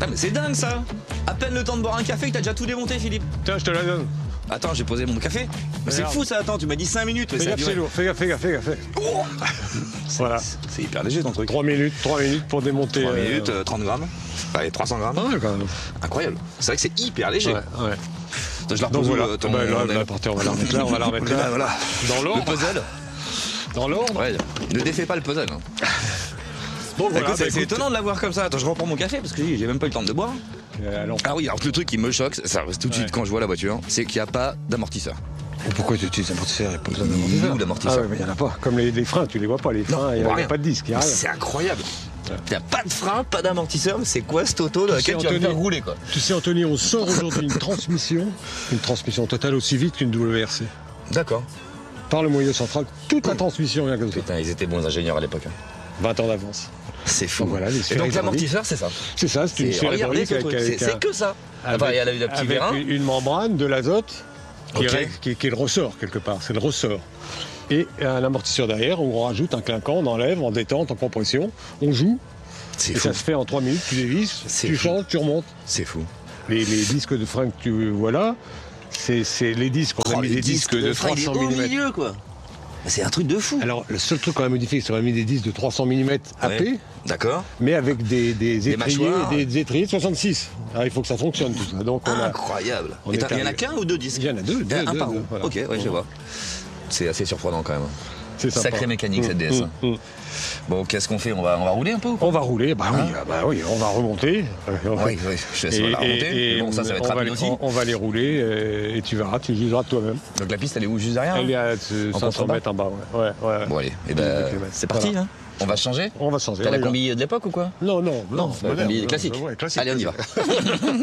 Ah, mais c'est dingue ça. À peine le temps de boire un café que t'as déjà tout démonté, Philippe. Tiens, je te la donne. Attends, j'ai posé mon café. Mais c'est Regarde. fou ça, attends, tu m'as dit 5 minutes. Mais Fais ça a gaffe, duré. c'est lourd. Fais gaffe, fais gaffe, fais gaffe. Oh Voilà. C'est hyper léger ton truc. 3 minutes pour démonter. 3 minutes, 30 grammes. Allez, 300 grammes. Ah ouais, quand même. Incroyable. C'est vrai que c'est hyper léger. Ouais. Attends, je la Donc repose voilà. ton... Bah, là, à partir, on va la remettre là, on va la remettre là. Voilà. Dans Le l'ordre. puzzle. Dans l'ordre. Ouais, ne défais pas le puzzle. Hein. Donc voilà. Écoute, bah, c'est étonnant de l'avoir comme ça. Attends, je reprends mon café parce que j'ai même pas eu le temps de boire. Alors, Ah oui, alors le truc qui me choque, ça tout de suite Ouais. quand je vois la voiture, c'est qu'il n'y a pas d'amortisseur. pourquoi tu utilises l'amortisseur? Il n'y a pas besoin Il est d'amortisseur. où l'amortisseur? Ah ouais, mais il n'y en a pas. Comme les freins, tu les vois pas, les freins, il n'y on voit a rien. pas de disque, il n'y a rien. C'est incroyable. Il n'y a pas de frein, pas d'amortisseur, mais c'est quoi cette auto dans Tu sais, laquelle tu vas me Anthony, faire rouler quoi? Tu sais, Anthony, on sort aujourd'hui une transmission totale aussi vite qu'une WRC. D'accord. Par le moyeu central, toute la transmission vient comme ça. Putain, ils étaient bons ingénieurs à l'époque. hein. 20 ans d'avance. C'est fou. Donc voilà, les Et sphères donc hydrauliques. l'amortisseur, c'est ça. C'est ça, c'est une sphère Regardez hydraulique ce truc, c'est que ça. Enfin, il y a le petit avec vérin. une membrane, de l'azote, Ok. qui est le ressort quelque part, c'est le ressort. Et un amortisseur derrière, où on rajoute un clinquant, on enlève, en détente, en compression, on joue, C'est et fou. ça se fait en 3 minutes, tu dévisses, C'est tu fou. changes, tu remontes. C'est fou. Les disques de frein que tu vois là, c'est les disques, on a mis les des disques de frein, il est 300 au mm. milieu quoi. C'est un truc de fou. Alors, le seul truc qu'on a modifié, c'est qu'on a mis des disques de 300 mm AP, Ouais. D'accord. mais avec des étriers, mâchoires. des étriers de 66. Alors, il faut que ça fonctionne tout ça. Donc, on a, Incroyable. on Et est il y en a arrivé. qu'un ou deux disques? Il y en a deux, Un deux, par deux, roue. voilà. Ok, ouais, je vois. C'est assez surprenant quand même. c'est sympa. Sacrée mécanique cette DS. Bon, qu'est-ce qu'on fait? On va rouler un peu ou pas? On va rouler, oui, on va remonter. Oui, je laisse la remonter. Mais bon, ça va être rapide aussi. on va les rouler et tu verras, tu jugeras de toi-même. Donc la piste, elle est où? Juste derrière? Elle est à En 500 contrebas mètres en bas, ouais. Bon, allez. Et ben, c'est parti. Voilà. Hein. On va changer? On va changer. T'as on la y va. combi de l'époque ou quoi? Non, la combi classique. Ouais, classique. Allez, on y va.